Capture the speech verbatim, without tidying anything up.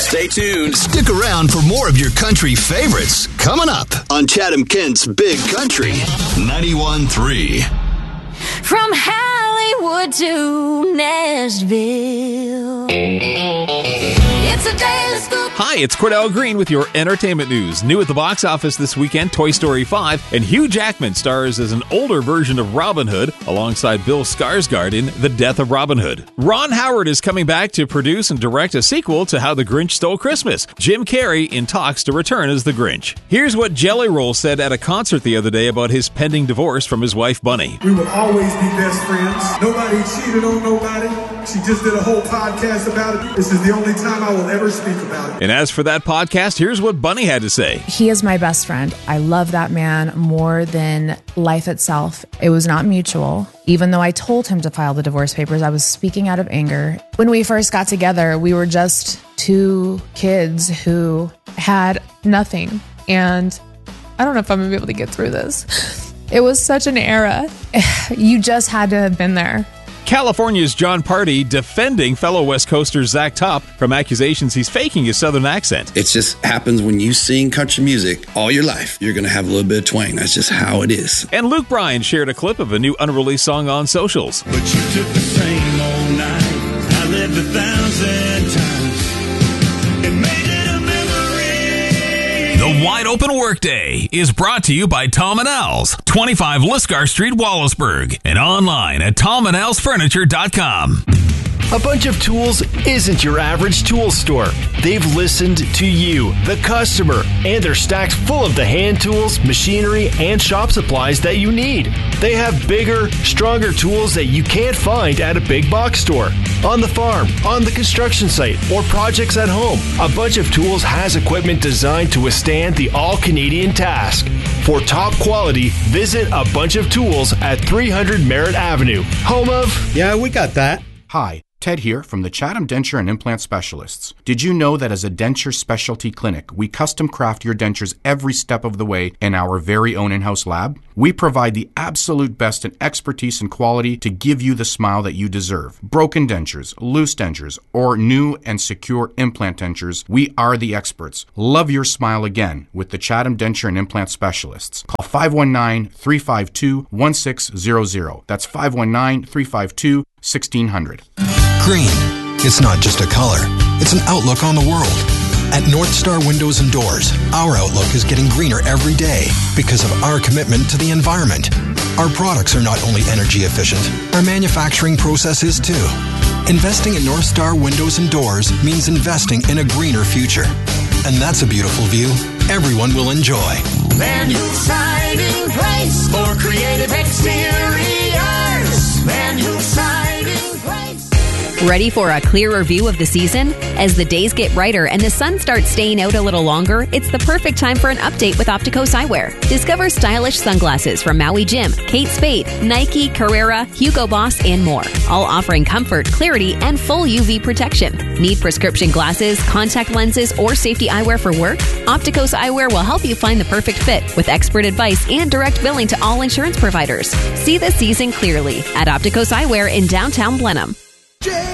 Stay tuned. Stick around for more of your country favorites coming up on Chatham Kent's Big Country ninety-one point three. From Hollywood to Nashville, it's a day of school. Hi, it's Cordell Green with your entertainment news. New at the box office this weekend, Toy Story five, and Hugh Jackman stars as an older version of Robin Hood alongside Bill Skarsgård in The Death of Robin Hood. Ron Howard is coming back to produce and direct a sequel to How the Grinch Stole Christmas. Jim Carrey in talks to return as the Grinch. Here's what Jelly Roll said at a concert the other day about his pending divorce from his wife Bunny. We will always be best friends. Nobody cheated on nobody. She just did a whole podcast about it. This is the only time I will ever speak about it. And as for that podcast, here's what Bunny had to say. He is my best friend. I love that man more than life itself. It was not mutual. Even though I told him to file the divorce papers, I was speaking out of anger. When we first got together, we were just two kids who had nothing. And I don't know if I'm going to be able to get through this. It was such an era. You just had to have been there. California's John Party defending fellow West Coaster Zach Top from accusations he's faking his southern accent. It just happens when you sing country music all your life. You're going to have a little bit of twang. That's just how it is. And Luke Bryan shared a clip of a new unreleased song on socials. But you took the same old night. I lived a thousand times and made it a memory. The Wide Open Workday is brought to you by Tom and Al's, twenty-five Lisgar Street, Wallaceburg, and online at tom and als furniture dot com. A Bunch of Tools isn't your average tool store. They've listened to you, the customer, and they're stacked full of the hand tools, machinery, and shop supplies that you need. They have bigger, stronger tools that you can't find at a big box store. On the farm, on the construction site, or projects at home, A Bunch of Tools has equipment designed to withstand the all-Canadian task. For top quality, visit A Bunch of Tools at three hundred Merritt Avenue, home of... Yeah, we got that. Hi. Ted here from the Chatham Denture and Implant Specialists. Did you know that as a denture specialty clinic, we custom craft your dentures every step of the way in our very own in-house lab? We provide the absolute best in expertise and quality to give you the smile that you deserve. Broken dentures, loose dentures, or new and secure implant dentures, we are the experts. Love your smile again with the Chatham Denture and Implant Specialists. Call five one nine, three five two, one six zero zero. That's five one nine, three five two, one six zero zero. Green. It's not just a color. It's an outlook on the world. At North Star Windows and Doors, our outlook is getting greener every day because of our commitment to the environment. Our products are not only energy efficient, our manufacturing process is too. Investing in North Star Windows and Doors means investing in a greener future. And that's a beautiful view everyone will enjoy. Van Hook Siding Place for creative exteriors. Van Hook Siding Place. Ready for a clearer view of the season? As the days get brighter and the sun starts staying out a little longer, it's the perfect time for an update with Opticos Eyewear. Discover stylish sunglasses from Maui Jim, Kate Spade, Nike, Carrera, Hugo Boss, and more. All offering comfort, clarity, and full U V protection. Need prescription glasses, contact lenses, or safety eyewear for work? Opticos Eyewear will help you find the perfect fit with expert advice and direct billing to all insurance providers. See the season clearly at Opticos Eyewear in downtown Blenheim.